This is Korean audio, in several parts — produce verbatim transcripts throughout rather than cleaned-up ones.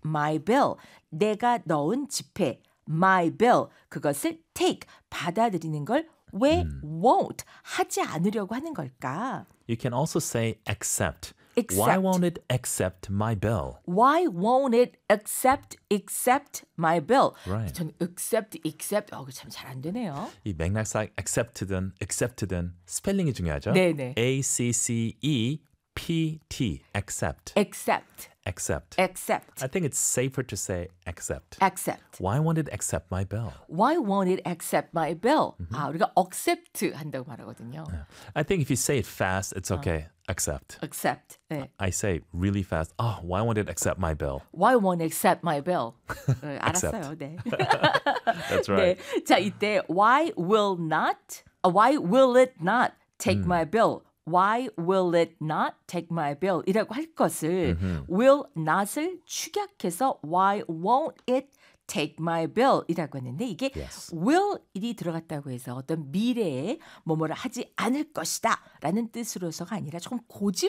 my bill. 내가 넣은 지폐, my bill. 그것을 take, 받아들이는 걸 왜 음. won't, 하지 않으려고 하는 걸까? You can also say accept. Accept. Why won't it accept my bill? Why won't it accept, accept my bill? Right. 전 accept, accept, 어, 참 잘 안 되네요. 이 맥락상 accept든 accept든 스펠링이 중요하죠? 네네. A C C E P T, accept. accept, accept. accept, I think it's safer to say accept. accept. Why won't it accept my bill? Why won't it accept my bill? 아, 우리가 accept 한다고 말하거든요. I think if you say it fast, it's okay. Accept. accept. 네. I say really fast. Oh, why won't it accept my bill? Why won't it accept my bill? 네, Accept. 알았어요. 네. That's right. 네. 자, 이때 why will not? uh, Why will it not take my bill? Why will it not take my bill? 이라고 할 것을 will not을 축약해서 why won't it take my bill 이라고 했는데 이게 Yes. will 일이 들어갔다고 해서 어떤 미래에 뭐뭐를 하지 않을 것이다 라는 뜻으로서가 아니라 조금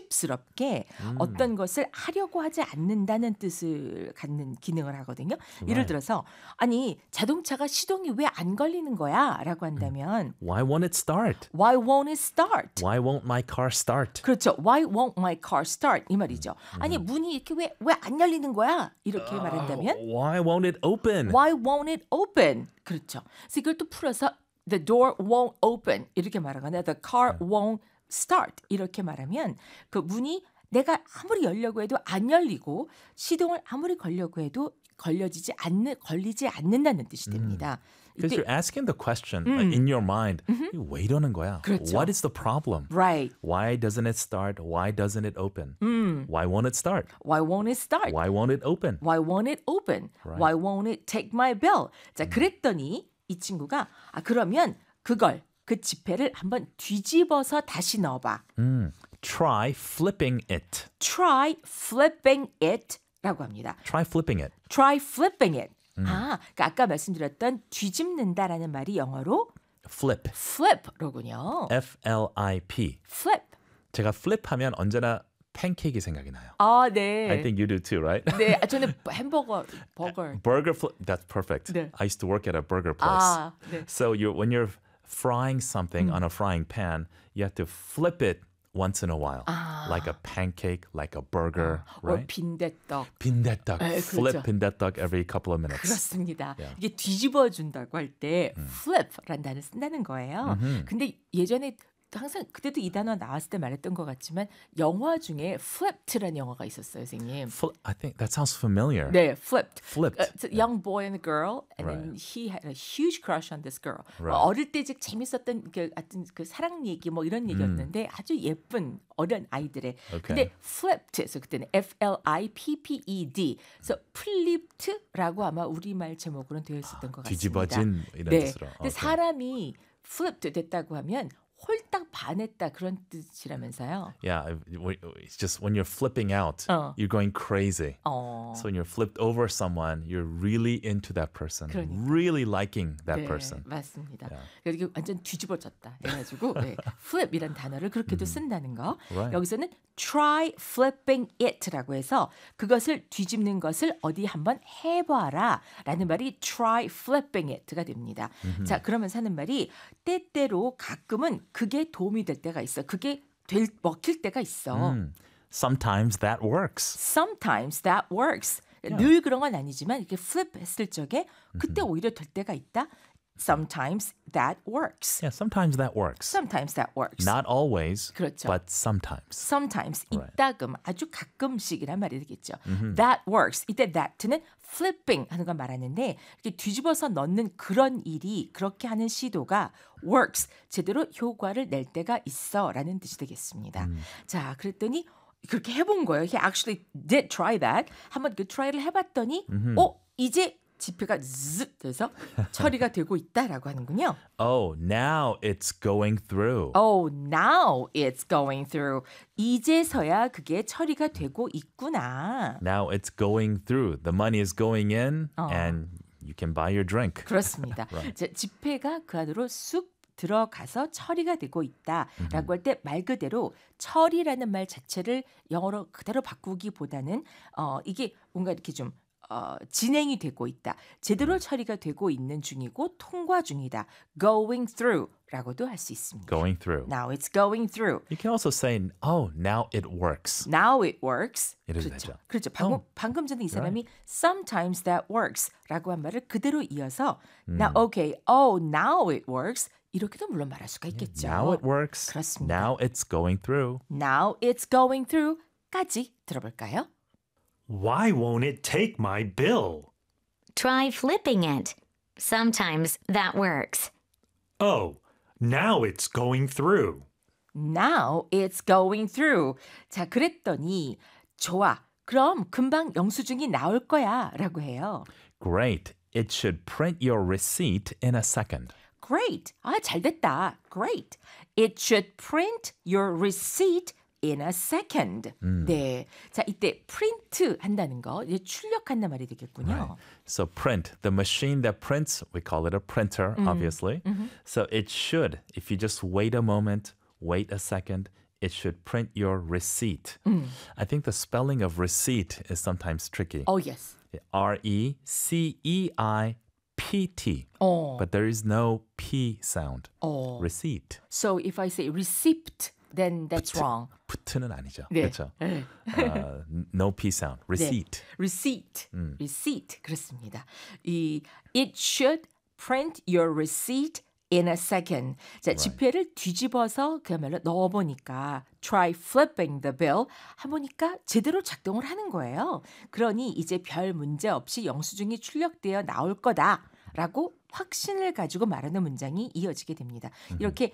고집스럽게 음. 어떤 것을 하려고 하지 않는다는 뜻을 갖는 기능을 하거든요. 예를 Right. 들어서 아니 자동차가 시동이 왜 안 걸리는 거야? 라고 한다면 Why won't it start? Why won't it start? Why won't my car start? 그렇죠. Why won't my car start? 이 말이죠. 아니 문이 이렇게 왜 왜 안 열리는 거야? 이렇게 말한다면 Why won't it open? Why won't it open? 그렇죠. 그래서 이걸 또 풀어서 the door won't open 이렇게 말하거나 the car won't start 이렇게 말하면 그 문이 내가 아무리 열려고 해도 안 열리고 시동을 아무리 걸려고 해도 걸려지지 않는 걸리지 않는다는 뜻이 됩니다. Because 이때- you're asking the question like, in your mind. 이거 왜 이러는 거야? 그렇죠. What is the problem? Right. Why doesn't it start? Why doesn't it open? Why won't it start? Why won't it start? Why won't it open? Why won't it open? Right. Why won't it take my bill? 자, 그랬더니 이 친구가 아 그러면 그걸 그 지폐를 한번 뒤집어서 다시 넣어봐. Mm. Try flipping it. Try flipping it라고 합니다. Try flipping it. Try flipping it. 아, 그러니까 아까 말씀드렸던 뒤집는다라는 말이 영어로 Flip. flip로군요. F L I P. flip. 제가 flip 하면 언제나 팬케이크 생각이 나요. 아, 네. I think you do too, right? 네, 아, 저는 햄버거, 버거. Burger flip. That's perfect. 네. I used to work at a burger place. 아, 네. So you when you're frying something on a frying pan, you have to flip it once in a while. Like a pancake, like a burger, or right? 빈대떡. 빈대떡. 네, Flip 그렇죠. 빈대떡 every couple of minutes. 그렇습니다. Yeah. 이게 뒤집어 준다고 할 때 flip라는 단어를 쓴다는 거예요. 근데 예전에 항상 그때도 이 단어 나왔을 때 말했던 것 같지만 영화 중에 flipped라는 영화가 있었어요, 선생님. Fl- I think that sounds familiar. 네, flipped. Flipped. Uh, it's a young boy and a girl, and then Right. he had a huge crush on this girl. Right. 어, 어릴 때 즉 재밌었던 그 하여튼 그 사랑 얘기 뭐 이런 얘기였는데 아주 예쁜 어린 아이들의. Okay. 근데 flipped에서 그때는 F L I P P E D. 그래서 flipped라고 아마 우리말 제목으로는 되어 있었던 것 같습니다. 뒤집어진 이런 네. 뜻으로. 근데 Okay. 사람이 flipped 됐다고 하면 홀딱 반했다 그런 뜻이라면서요. Yeah, it's just when you're flipping out, 어. you're going crazy. 어. So when you're flipped over someone, you're really into that person, 그러니까. really liking that 네, person. 맞습니다. Yeah. 그래서 이게 완전 뒤집어졌다. 해가지고 네, flip이라는 단어를 그렇게도 쓴다는 거. Right. 여기서는 try flipping it라고 해서 그것을 뒤집는 것을 어디 한번 해봐라 라는 말이 try flipping it가 됩니다. 자, 그러면서 하는 말이 때때로 가끔은 그게 도움이 될 때가 있어. 그게 될, 먹힐 때가 있어. Mm. Sometimes that works. Sometimes that works. 늘 그런 건 아니지만 이렇게 flip 했을 적에 그때 오히려 될 때가 있다. Sometimes that works. Yeah, sometimes that works. Sometimes that works. Not always, 그렇죠. but sometimes. Sometimes Right. 이따금 아주 가끔씩이란 말이 되겠죠. That works. 이때 that는 flipping 하는 걸 말하는데 이렇게 뒤집어서 넣는 그런 일이 그렇게 하는 시도가 works. 제대로 효과를 낼 때가 있어라는 뜻이 되겠습니다. 자, 그랬더니 그렇게 해본 거예요. He actually did try that. 한번 그 트라이를 해봤더니 어 이제 지폐가 zzz 돼서 처리가 되고 있다라고 하는군요. Oh, now it's going through. Oh, now it's going through. 이제서야 그게 처리가 되고 있구나. Now it's going through. The money is going in and you can buy your drink. 그렇습니다. 자, 지폐가 그 안으로 쑥 들어가서 처리가 되고 있다라고 할 때 말 그대로 처리라는 말 자체를 영어로 그대로 바꾸기보다는 어, 이게 뭔가 이렇게 좀 어, 진행이 되고 있다. 제대로 처리가 되고 있는 중이고 통과 중이다. going through라고도 할 수 있습니다. Going through. Now it's going through. You can also say, oh, now it works. Now it works. 이래도 그렇죠. 되죠. 그렇죠. 방금, Oh, 방금 전에 이 사람이 sometimes that works라고 한 말을 그대로 이어서 now okay, oh now it works 이렇게도 물론 말할 수가 있겠죠. Now it works. 그렇습니다. Now it's going through. Now it's going through까지 들어볼까요? Why won't it take my bill? Try flipping it. Sometimes that works. Oh, now it's going through. Now it's going through. 자, 그랬더니 좋아. 그럼 금방 영수증이 나올 거야 라고 해요. Great. It should print your receipt in a second. Great. 아, 잘 됐다. Great. It should print your receipt in a second. 네. 자, 이때 print 한다는 거, 이제 출력한다 말이 되겠군요. Right. So print, the machine that prints, we call it a printer, obviously. So it should, if you just wait a moment, wait a second, it should print your receipt. I think the spelling of receipt is sometimes tricky. Oh, yes. R E C E I P T. 어. But there is no P sound. 어. Receipt. So if I say receipt, then that's wrong. 푸트는 아니죠. 네. 그렇죠. uh, no P sound. Receipt. 네. Receipt. Receipt. 그렇습니다. 이 it should print your receipt in a second. 자, 지폐를 뒤집어서 그야말로 넣어보니까 try flipping the bill 해보니까 제대로 작동을 하는 거예요. 그러니 이제 별 문제 없이 영수증이 출력되어 나올 거다라고 확신을 가지고 말하는 문장이 이어지게 됩니다. 이렇게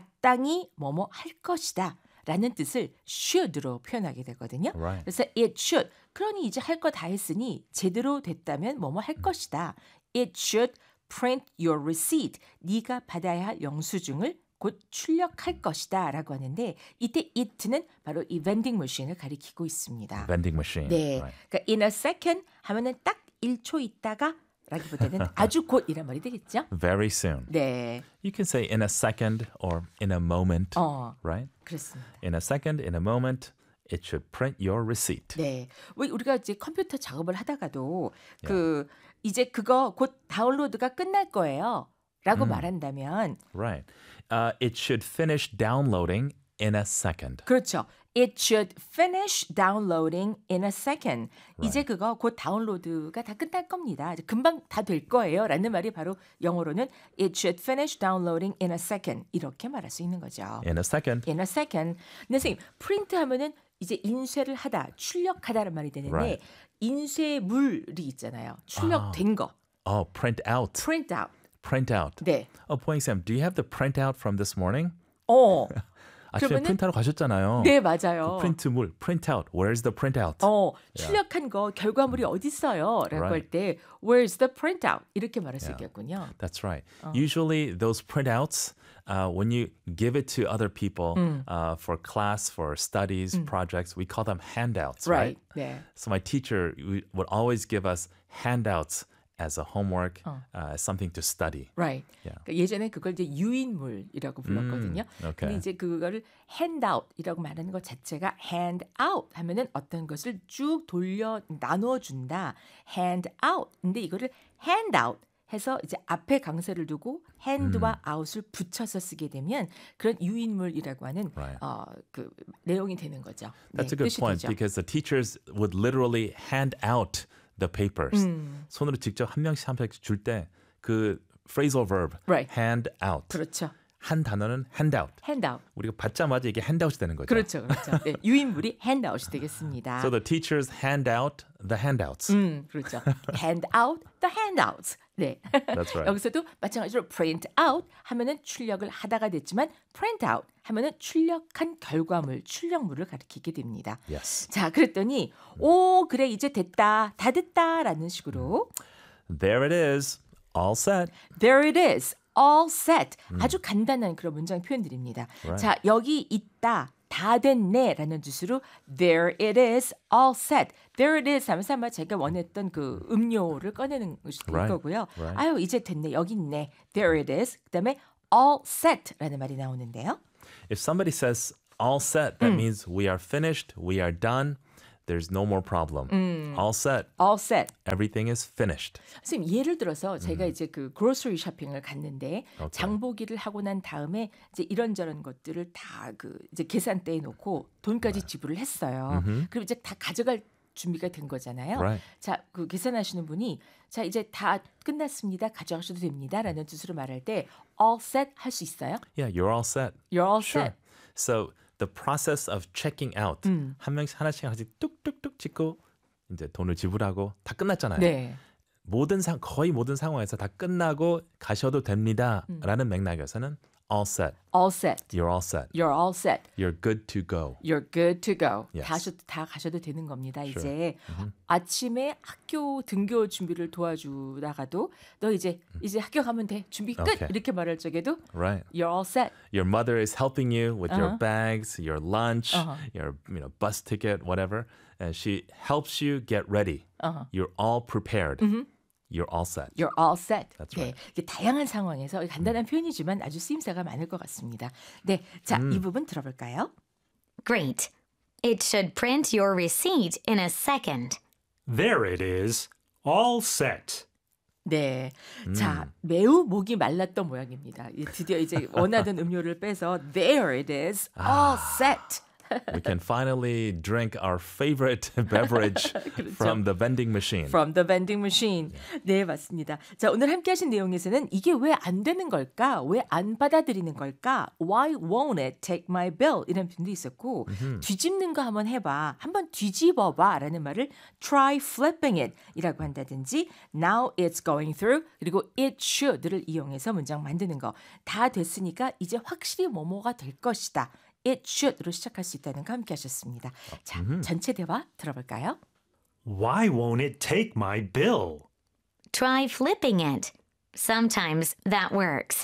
마땅히 뭐뭐 할 것이다 라는 뜻을 should로 표현하게 되거든요. Right. 그래서 it should. 그러니 이제 할 거 다 했으니 제대로 됐다면 뭐뭐 할 것이다. It should print your receipt. 네가 받아야 할 영수증을 곧 출력할 것이다 라고 하는데 이때 it는 바로 이 vending machine을 가리키고 있습니다. Vending machine. 네, Right. 그러니까 in a second 하면은 딱 일 초 있다가 라기보다는 아주 곧 이란 말이 되겠죠? Very soon. 네, You can say in a second or in a moment, 어, right? 그렇습니다. In a second, in a moment, it should print your receipt. 네, 왜 우리가 이제 컴퓨터 작업을 하다가도 그 이제 그거 곧 다운로드가 끝날 거예요.라고 말한다면, Right. Uh, it should finish downloading in a second. 그렇죠. It should finish downloading in a second. 이제 그거 곧 다운로드가 다 끝날 겁니다. 이제 금방 다 될 거예요.라는 말이 바로 영어로는 It should finish downloading in a second. 이렇게 말할 수 있는 거죠. In a second. In a second. 근데 선생님, 프린트 하면은 이제 인쇄를 하다, 출력하다라는 말이 되는데 Right. 인쇄물이 있잖아요. 출력된 거. Oh, print out. print out. Print out. 네. Oh, 보잉 쌤, do you have the printout from this morning? 어. 아침에 그러면은- 프린트하러 가셨잖아요. 네, 맞아요. 프린트물, printout. Where's the printout? 어, 출력한 거 결과물이 어디 있어요? 라고 Right. 할 때 Where's the printout? 이렇게 말할 수 있겠군요. That's right. Usually those printouts, uh, when you give it to other people uh, for class, for studies, projects, we call them handouts, right? Right. 네. So my teacher w- would always give us handouts as a homework, uh, as something to study. Right. Yeah. 그러니까 예전에 그걸 이제 유인물이라고 불렀거든요. 음, okay. 근데 이제 그거를 handout이라고 말하는 것 자체가 hand out 하면은 어떤 것을 쭉 돌려 나눠 준다. hand out. 근데 이거를 hand out 해서 이제 앞에 강세를 두고 hand와 out을 붙여서 쓰게 되면 그런 유인물이라고 하는 Right. 어, 그 내용이 되는 거죠. That's 네, a good 뜻이 point 되죠. because the teachers would literally hand out the papers. 손으로 직접 한 명씩 한 명씩 줄 때 그 phrasal verb Right. hand out. 그렇죠. 한 단어는 handout. handout. 우리가 받자마자 이게 handout이 되는 거죠. 그렇죠. 그렇죠. 네, 유인물이 handout이 되겠습니다. So the teachers hand out the handouts. 음, 그렇죠. hand out the handouts. 네. That's right. 여기서도 마찬가지로 print out 하면은 출력을 하다가 됐지만 print out 하면은 출력한 결과물, 출력물을 가리키게 됩니다. Yes. 자, 그랬더니 오, 그래 이제 됐다. 다 됐다라는 식으로 There it is. All set. there it is. all set. 아주 간단한 그런 문장 표현들입니다. Right. 자, 여기 있다. 다 됐네 라는 뜻으로 there it is all set. there it is 하면서 아마 제가 원했던 그 음료를 꺼내는 것이 될 Right. 거고요. Right. 아유 이제 됐네. 여기 있네. there it is. 그다음에 all set 라는 말이 나오는데요. If somebody says all set, that means we are finished, we are done. there's no more problem. All set. all set. Everything is finished. 선생님 예를 들어서 제가 이제 그 grocery 쇼핑을 갔는데 장보기를 하고 난 다음에 이제 이런저런 것들을 다 그 이제 계산대에 놓고 돈까지 지불을 했어요. 그럼 이제 다 가져갈 준비가 된 거잖아요. Right. 자, 그 계산하시는 분이 자 이제 다 끝났습니다. 가져가셔도 됩니다라는 뜻으로 말할 때 all set 할 수 있어요? Yeah, you're all set. You're all Sure. set. So the process of checking out 한 명씩 하나씩 하나씩 뚝뚝뚝 찍고 이제 돈을 지불하고 다 끝났잖아요. 네. 모든 상 거의 모든 상황에서 다 끝나고 가셔도 됩니다라는 맥락에서는 all set. all set. You're all set. You're all set. You're good to go. You're good to go. Yes. 다, 하셔도, 다 가셔도 되는 겁니다. Sure. 이제 아침에 학교 등교 준비를 도와주다가도 너 이제 이제 학교 가면 돼. 준비 끝. Okay. 이렇게 말할 적에도 Right. You're all set. Your mother is helping you with your Uh-huh. bags, your lunch, Uh-huh. your you know bus ticket, whatever, and she helps you get ready. Uh-huh. You're all prepared. You're all set. You're all set. That's 네, right. 이게 다양한 상황에서 간단한 표현이지만 아주 쓰임새가 많을 것 같습니다. 네, 자, 이 부분 들어볼까요? Great. It should print your receipt in a second. There it is. All set. 네, 자, 매우 목이 말랐던 모양입니다. 이 드디어 이제 원하던 음료를 빼서 There it is, all set. We can finally drink our favorite beverage from the vending machine. From the vending machine. 네, 맞습니다. 자, 오늘 함께 하신 내용에서는 이게 왜 안 되는 걸까? 왜 안 받아들이는 걸까? Why won't it take my bill? 이런 표현도 있었고 뒤집는 거 한번 해봐. 한번 뒤집어봐 라는 말을 try flipping it 이라고 한다든지 now it's going through 그리고 it should를 이용해서 문장 만드는 거. 다 됐으니까 이제 확실히 뭐뭐가 될 것이다. It should로 시작할 수 있다는 거 함께 하셨습니다. 자, 전체 대화 들어볼까요? Why won't it take my bill? Try flipping it. Sometimes that works.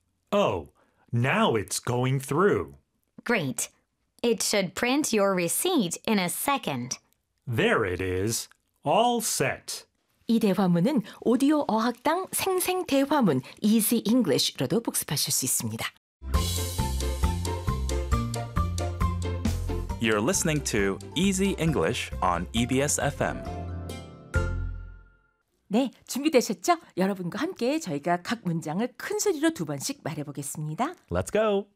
Oh, now it's going through. Great. It should print your receipt in a second. There it is. All set. 이 대화문은 오디오 어학당 생생 대화문 Easy English로도 복습하실 수 있습니다. You're listening to Easy English on E B S F M. 네, 준비되셨죠? 여러분과 함께 저희가 각 문장을 큰 소리로 두 번씩 말해보겠습니다. Let's go.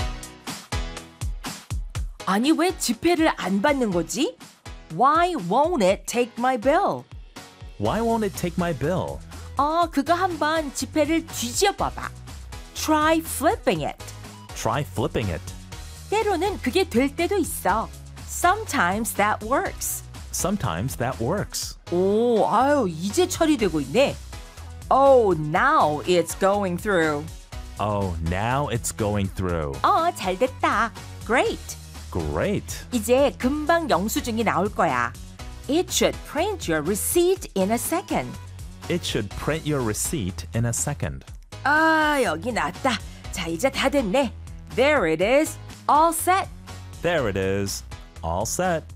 아니 왜 지폐를 안 받는 거지? Why won't it take my bill? Why won't it take my bill? 어, 그거 한번 지폐를 뒤집어봐. Try flipping it. Try flipping it. 때로는 그게 될 때도 있어. Sometimes that works. Sometimes that works. 오, 아유, 이제 처리되고 있네. Oh, now it's going through. Oh, now it's going through. 어, 잘 됐다. Great. Great. 이제 금방 영수증이 나올 거야. It should print your receipt in a second. It should print your receipt in a second. 아, 여기 나왔다. 자, 이제 다 됐네. There it is. All set. There it is. All set.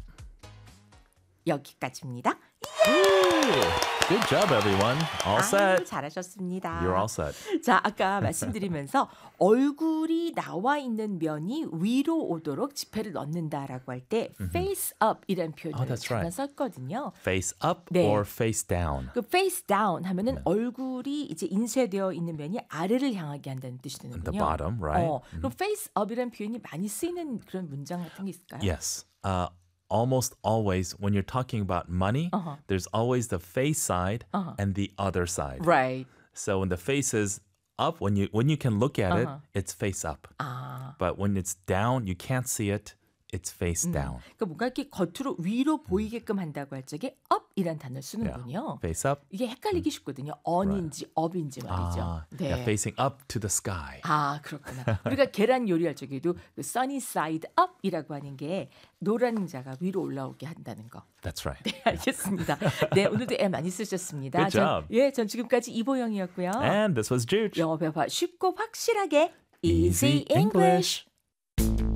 여기까지입니다. Good job, everyone. All 아유, set. 잘하셨습니다. You're all set. 자, 아까 말씀드리면서 얼굴이 나와 있는 면이 위로 오도록 지폐를 넣는다라고 할 때 face up 이라는 표현을 Oh, that's 잠깐 right. 썼거든요. Face up 네. or face down? 그 face down 하면은 얼굴이 이제 인쇄되어 있는 면이 아래를 향하게 한다는 뜻이 되는군요. The bottom, right? 어, 그럼 face up이라는 표현이 많이 쓰이는 그런 문장 같은 게 있을까요? Yes. Uh, almost always, when you're talking about money, Uh-huh. there's always the face side Uh-huh. and the other side. Right. So when the face is up, when you when you can look at Uh-huh. it, it's face up. 아, But when it's down, you can't see it. It's face down. 그러니까 뭔가 이렇게 겉으로 위로 보이게끔 한다고 할 적에 up이란 단어를 쓰는군요. Face up. 이게 헷갈리기 쉽거든요. on인지 up인지 말이죠. Ah, 네. yeah, facing up to the sky. 아, 그렇구나. 우리가 계란 요리할 적에도 그 sunny side up이라고 하는 게 노란자가 위로 올라오게 한다는 거. That's right. 네, 알겠습니다. 네, 오늘도 애 많이 쓰셨습니다. Good job. 전, 예, 전 지금까지 이보영이었고요. And this was Juge. 영어 배워 쉽고 확실하게 Easy Easy English.